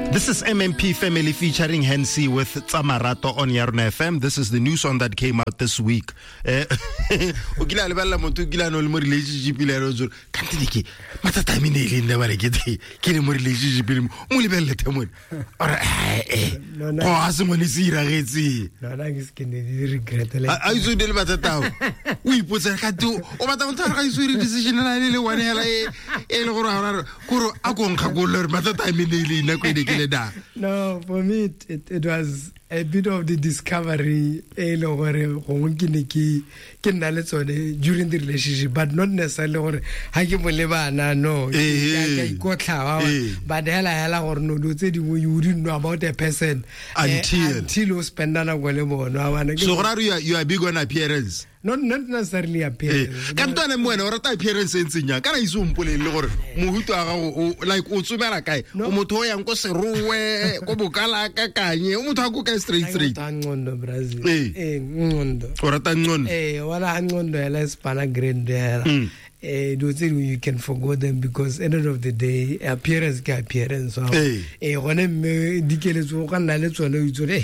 This is MMP Family featuring Hensi with Tsamarato on Yarna FM. This is the new song that came out this week. Ukila lebala montu kila no mo relationship ile rozo. Kantiki mata time ne ile nda bare kete. Kile mo relationship mo lebelle temon. Ora o asimo ni sira getsi. No na ke ne di regret le. Ai zo de mata tao. Ui potsa ka tu o mata mota ka isuri decision na ile wane hela e le gore kuro akon khagoler mata time ne ile na ko de No, for me it was a bit of the discovery during the relationship, but not necessarily no. But hella or no, you didn't know about a person until you spend an hour. So you are big on appearance. Not necessarily appearance. Kantane mo ora ta appearance entsinya kana isumpole le gore mohuto aga like o tsumela kae o motho yang go seruwe go bokala ka kanye o motho a go ka straight ngondo Brazil ngondo ora ta ngondo wala ngondo ya Spana Grand you can forgo them because at the end of the day appearance ka appearance so gone me dikeletso ga nna le tsone o itse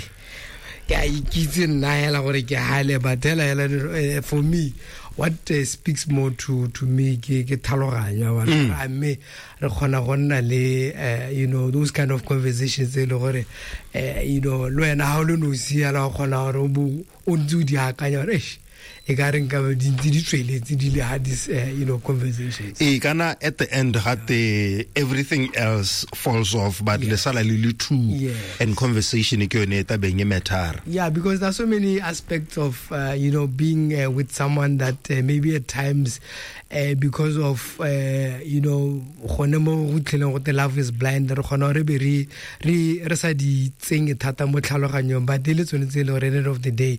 but for me what speaks more to me ke tlhaloganya I me re khona go nna le you know those kind of conversations le gore you know lo ena ha lo no sia la khona gore o ntse di akanya re e ka reng ka di tsweletse di le had this you know conversations kana at the end had the everything else falls off but the salary true and conversation ke yone ta beng matter because there's so many aspects of you know being with someone that maybe at times because of you know the love is blind re khona re be re sa di tseng thata mo tlhaloganyong but le tsone tse le at the end of the day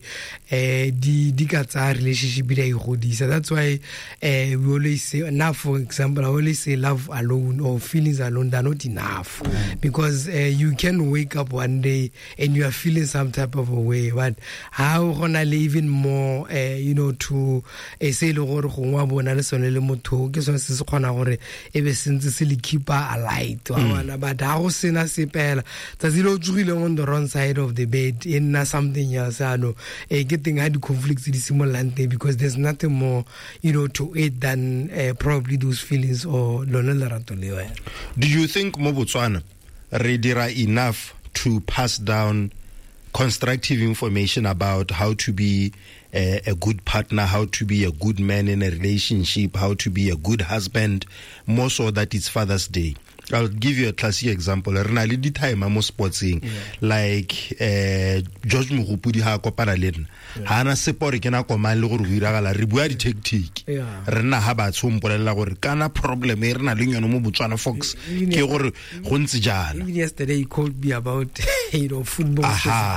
di ka tsa relationship ile e godisa. That's why we always say now, for example, I always say love alone or feelings alone they're not enough because you can wake up one day and you are feeling some type of a way, but how gonna live even more you know to say le gore go ngwa bona le sone le motho ke so se khona gore e be sentse se le keep alive wana but ha go sena sepela tsa zilo tsugile on the wrong side of the bed in something else ano getting had conflicts di simola because there's nothing more you know to it than probably those feelings or lona lerato le wena. Do you think mo Botswana re dira enough to pass down constructive information about how to be a good partner, how to be a good man in a relationship, how to be a good husband, more so that it's Father's Day? I'll give you a classic example. Rena le di time mo sportsing like George Mogopudi ha kopana le nna ha na sport ke na komang le gore o iragala re bua di tactic rena ha ba tshompolela gore kana problem e rena le yone mo Botswana Fox ke gore go ntse jana. Yesterday he called me about you know football.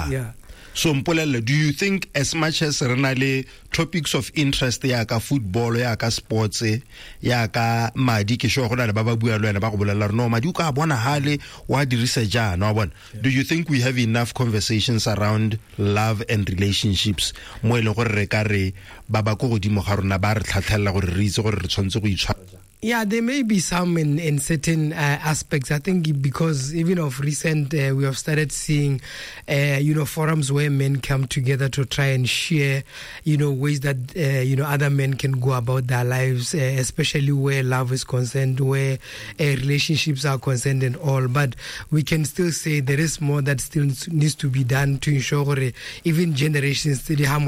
So Mpolele, do you think as much as renale topics of interest ya ka football ya ka sports ya ka madi ke sho gona le ba ba bua le wena ba go bolela no madi o ka bona hale wa di research no bona do you think we have enough conversations around love and relationships mo ile gore re ka re ba ba go godimo ga rona ba re tlhatlhela gore re itse gore re tshwantse go itshwara? Yeah, there may be some in certain aspects. I think because even of recent, we have started seeing, you know, forums where men come together to try and share, you know, ways that, you know, other men can go about their lives, especially where love is concerned, where relationships are concerned and all. But we can still say there is more that still needs to be done to ensure even generations,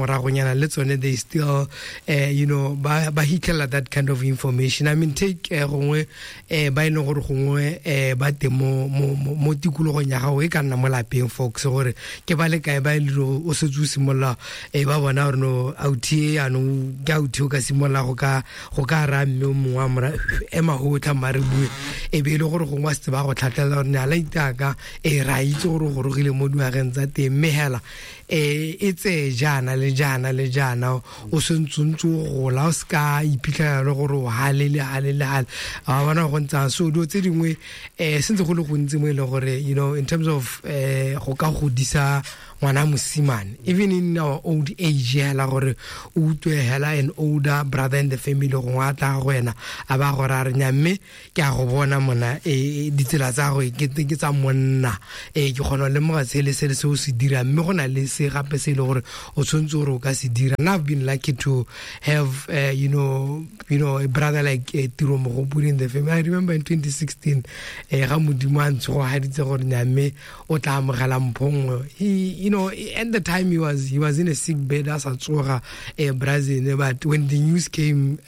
they still, you know, that kind of information. I mean, take gongwe ba ine gore gongwe ba te mo tikologong ya gago e ka nna mo lapeng folks gore ke ba le kae ba ile o se tsu simolla ba bona gore no outie ano ga outie o ka simolla go ka ra mme mo wa mora ema ho tla mare bue e be ile gore gongwa se ba go tlhatlela gore ne ala itaka ra itse gore go rogile mo duageng tsa teng mme hela etse jana le jana o sentsuntsu go la o ska iphitlhela le gore o halele a bona go ntsa so do tse dingwe sentse go le go ntse mo ile gore you know in terms of go ka godisa ngwana mosimane, even in our old age hela gore o utwe hela an older brother in the family go ngata go wena a ba go ra re nyamme ke a go bona mona ditsela tsa go ke tsa monna ke gona le mo ga tsele se o se dira mme go na le se gape se le gore o tshwantse gore o ka se dira. And I've been lucky to have you know a brother like Tiro Mogopudi in the family. I remember in 2016 ga modimo a ntse go haditse gore nyamme o tla amogela mphongwe. He at the time he was in a sick bed as a tsoga Brazil, but when the news came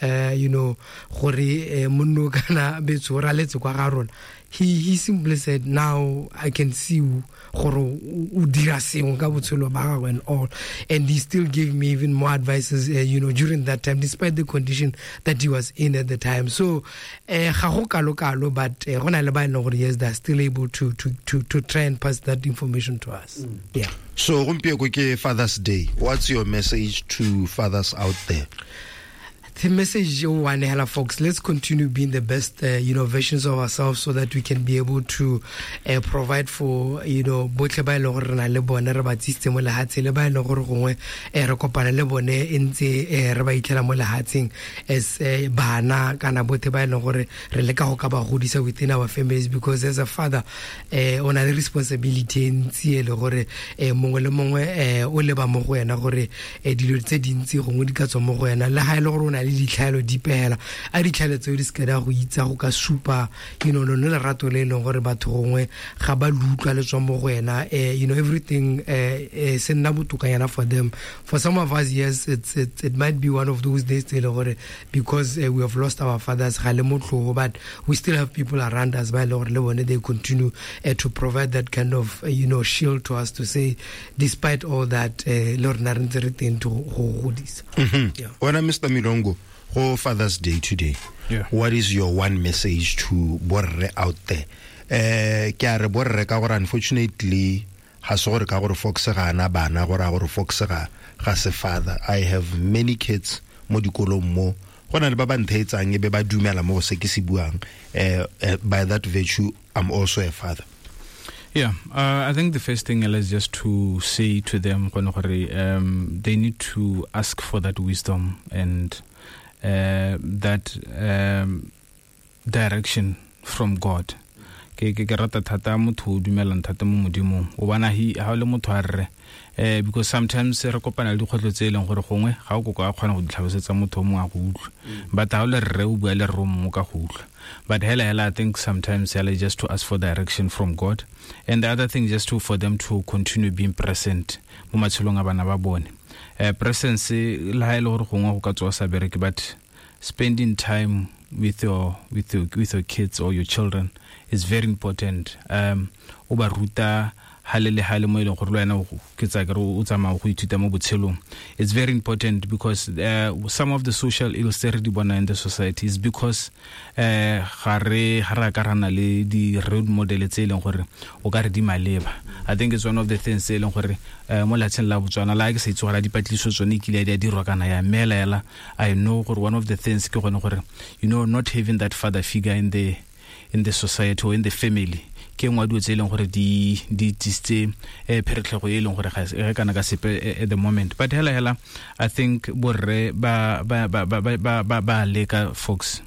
gore monno kana betsora letse kwa ga rona, he simply said, now I can see gore o dira sengwe ka botshelo ba gagwe and all, and he still gave me even more advices during that time, despite the condition that he was in at the time. So ga go kalo but go na le ba eno gore yes, they're still able to try and pass that information to us. Yeah. So gompieko ke Father's Day, what's your message to fathers out there? The message one hela folks, let's continue being the best versions of ourselves so that we can be able to provide for botle ba ile gore rena le bone re ba tsitse mo lehatseng le ba ile gore gongwe re kopana le bone ntse re ba itlela mo lehatseng as bana kana botle ba ile gore re leka go ka ba godisa within our families, because as a father on a responsibility ntse le gore mongwe le mongwe o le ba mo go yena gore dilo tse dintsi gongwe di ka tswa mo go yena le ha ile gore ona le ditlhaelo di pela a ditlhaelo tseo di ska da go itsa go ka supa no le rato le leng gore batho gongwe ga ba lutlwa le tswa mo go wena everything se nna botokanyana for them. For some of us, yes, it might be one of those days because we have lost our fathers ga le motlo, but we still have people around us by le bone they continue to provide that kind of shield to us to say despite all that Lord na re ntse re teng to go godisa. Wena Mr. Milongo, for Father's Day today, what is your one message to borre out there? Ke a re borre ka gore unfortunately ha se gore ka gore fox ga ana bana gore a gore fox ga se father. I have many kids mo dikolong mo gona le ba ba ntheetsang be ba dumela mo se ke se buang. By that virtue I'm also a father. Yeah, I think the first thing is just to say to them they need to ask for that wisdom and that direction from God. Ke rata thata motho o dumelang thata mo modimo o bana ha le motho a rre because sometimes re kopana le dikgotlo tse leng gore gongwe ga o go kgona go ditlhalosetsa motho mo a go utlwa, but ha o le rre o bua le rro mo ka go utlwa. But hela I think sometimes just to ask for direction from God, and the other thing just for them to continue being present mo matshelong a bana ba bone. Presence la ha ile gore gongwe go ka tswa sa bereke, but spending time with your kids or your children is very important. O ba ruta halele mo ile gore lwana ke tsa ke o tsama go ithuta mo botshelong. It's very important because some of the social ills that di bona in the society is because gare karana le di role model tse leng gore o ka re di maleba. I think it's one of the things tse leng gore mo latseng la Botswana la ke se itse gore dipatliso tsone kile di dirwa kana ya melela. I know gore one of the things ke gone gore not having that father figure in the society or in the family ke ngwa di tse leng gore di tiste pheretlego e leng gore ga kana ka sepe at the moment. But hela I think borre ba leka folks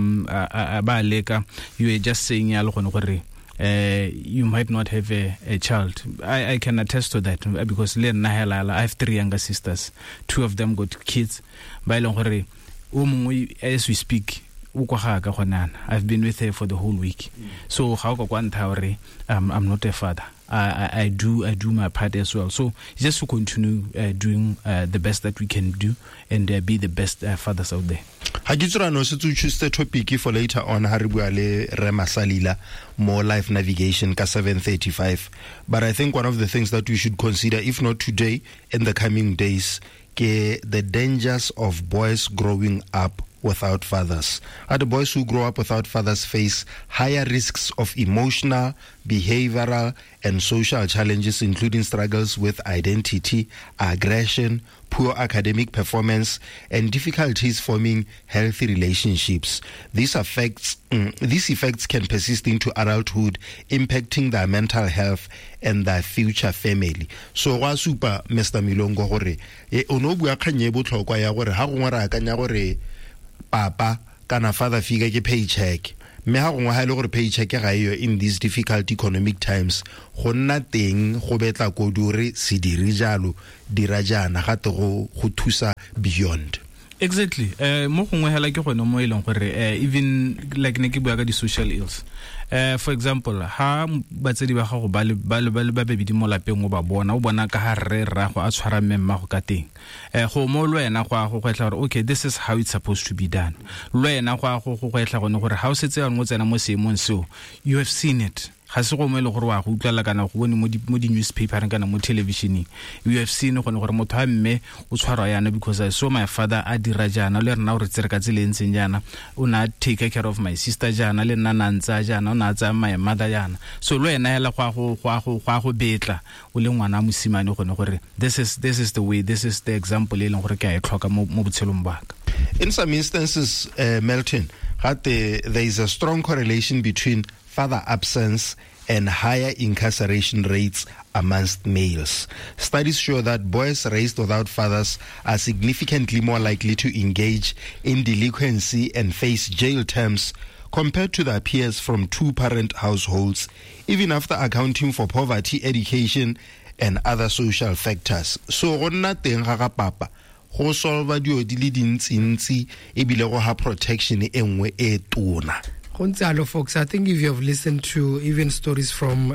ba leka you are just saying ya le gone gore you might not have a child. I can attest to that because I have 3 younger sisters. 2 of them got kids. Ba ile gore o mongwe as we speak I've been with her for the whole week. So how I'm not a father. I do my part as well. So just to continue doing the best that we can do and be the best fathers out there. Ha ke tsora no se tsu choose the topic for later on ha re bua le Rema Salila more life navigation ka 7:35. But I think one of the things that we should consider, if not today, in the coming days, the dangers of boys growing up without fathers. The boys who grow up without fathers face higher risks of emotional, behavioral, and social challenges, including struggles with identity, aggression, poor academic performance, and difficulties forming healthy relationships. These effects can persist into adulthood, impacting their mental health and their future family. So wa super Mr. Milongo gore ono bua khanye botlhokwa ya gore ha gongwe ra akanya gore papa kana father figure ke paycheck, me ha gongwe ha ile gore paycheck ga yo in these difficult economic times go nna teng go betla kodure se dire jalo dira jana ga go thusa beyond. Exactly. Mo gongwe hela ke gone mo ileng gore even like ne ke bua ka di social ills. For example, ha batsedi ba gago ba le babedi mo lapeng o ba bona o bona ka ha re go a tshwara memma go ka teng. Go mo lwena go etla gore okay, this is how it's supposed to be done. Lwena go etla gone gore ha o setse ya ngo tsena mo seemong seo, you have seen it. Ga se go mo le gore wa go utlwala kana go bone mo di newspaper kana mo televisioning. You have seen go gore motho a mme o tshwarwa yana because I saw my father a dira jana le rena o re tsere ka tsele ntseng jana o na take care of my sister jana le nna nantsa jana o na tsa my mother jana. So lo ena ela go betla o le ngwana mosimane gone gore this is the way, this is the example le gore ke a e tlhoka mo botshelong ba ka. In some instances, Melton, there is a strong correlation between father absence and higher incarceration rates amongst males. Studies show that boys raised without fathers are significantly more likely to engage in delinquency and face jail terms compared to their peers from two-parent households, even after accounting for poverty, education, and other social factors. So, gonna teng ga papa go solva dio di le dintsi ebile go ha protection e nngwe e tona. Folks, I think if you have listened to even stories from,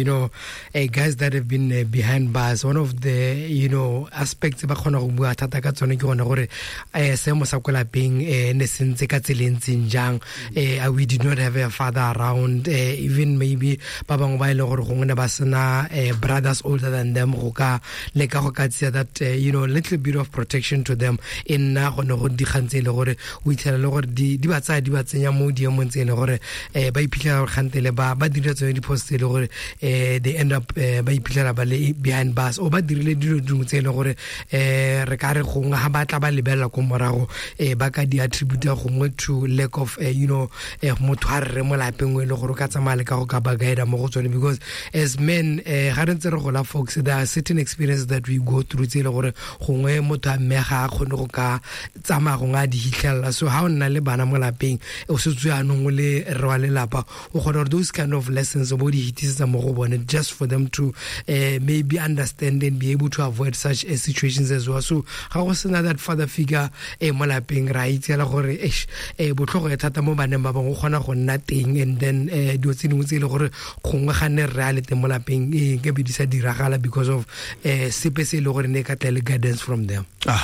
guys that have been behind bars, one of the, aspects ba khona go bua thata ka tsone ke gona gore semo sa kwa lapeng ne sentse ka tseleng jang, we did not have a father around, even maybe ba bangwe ba ile gore gongwe ba sena brothers older than them go ka leka go ka tsia that little bit of protection to them in na gone go di khantse le gore o itlela le gore di ba tsenya mo di emong gore ba iphitlhela gore gantele ba dira tsone di-post le gore they end up ba iphitlhela ba le behind bars o ba dirile dilo dingwe tse le gore re ka re gongwe ga ba tla ba lebelela ko morago ba ka di-attribute gongwe to lack of motho a re mo lapeng o e le gore o ka tsamaya le ka go ka ba guide mo go tsone, because as men ga re ntse re gola, folks, there are certain experiences that we go through tse le gore gongwe motho a mme ga a kgone go ka tsamaya gongwe a di hitlhelela. So ha o nna le bana mo lapeng o setse anong le rwa lelapa o kgona gore those kind of lessons bo di hitisetsa mo go bone just for them to maybe understand and be able to avoid such situations as well. So ga go sena that father figure mo lapeng ra itsela gore botlhogo e thata mo baneng ba bangwe o kgona go nna teng, and then dio tse dingwe tse le gore gongwe ga ne re a le teng mo lapeng ke be di sa diragala because of sepe se le gore ne ka tla le guidance from them.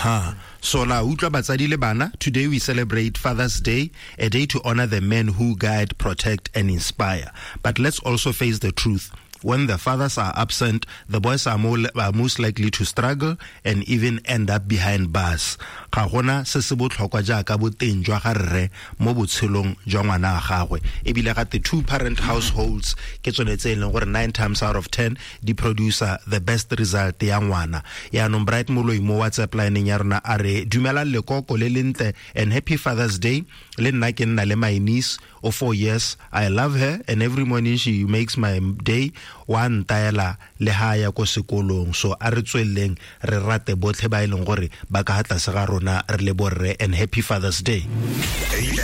So la utlwa batsadi le bana, today we celebrate Father's Day, a day to honor the men who guide, protect, and inspire. But let's also face the truth. When the fathers are absent, the boys are most likely to struggle and even end up behind bars. Ga gona se se botlhokwa jaaka boteng jwa ga rre mo botshelong jwa ngwana ga gagwe. Ebile ga the two-parent households ke tsone tse e leng gore 9 times out of 10 di producer the best result ya ngwana. Yaanong Bright Moloi mo WhatsApp line ya rona a re dumela lekoko le lentle and happy Father's Day. Le nna ke nna le my niece of 4 years. I love her and every morning she makes my day. One taela le haya ko sekolong, so a re tsweleng re rate botlhe ba ileng gore ba ka hatla se ga rona re le borre, and happy Father's Day.